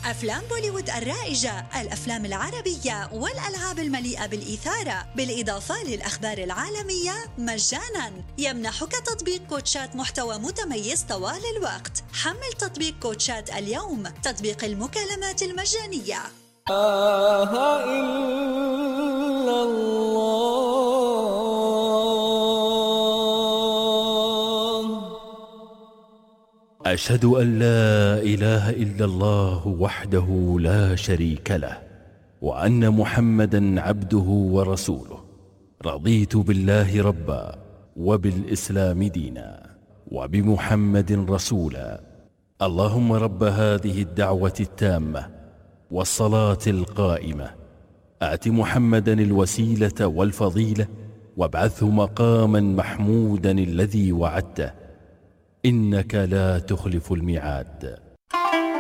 أفلام بوليوود الرائجة، الأفلام العربية والألعاب المليئة بالإثارة، بالإضافة للأخبار العالمية مجاناً. يمنحك تطبيق كوتشات محتوى متميز طوال الوقت. حمل تطبيق كوتشات اليوم، تطبيق المكالمات المجانية. لا إله إلا الله. أشهد أن لا إله إلا الله وحده لا شريك له، وأن محمدا عبده ورسوله. رضيت بالله ربا، وبالإسلام دينا، وبمحمد رسولا. اللهم رب هذه الدعوة التامة والصلاة القائمة، آت محمدا الوسيلة والفضيلة، وابعثه مقاما محمودا الذي وعدته، إنك لا تخلف الميعاد.